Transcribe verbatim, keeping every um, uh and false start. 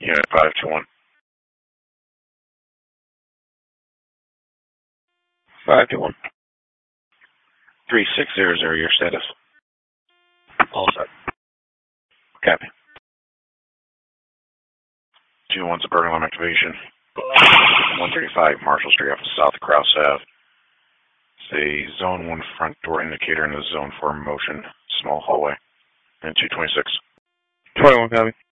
Unit five two one. five two one. three six zero zero, your status. All set. Copy. two one suburban line activation. one thirty-five Marshall Street off of South Cross Ave. It's a zone one front door indicator in the zone four motion, small hallway. And two twenty-six. twenty-one, copy.